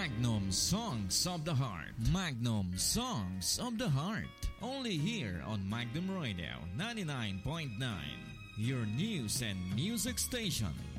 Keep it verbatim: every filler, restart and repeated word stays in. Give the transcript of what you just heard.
Magnum Songs of the Heart. Magnum Songs of the Heart. Only here on Magnum Radio ninety-nine point nine. Your news and music station.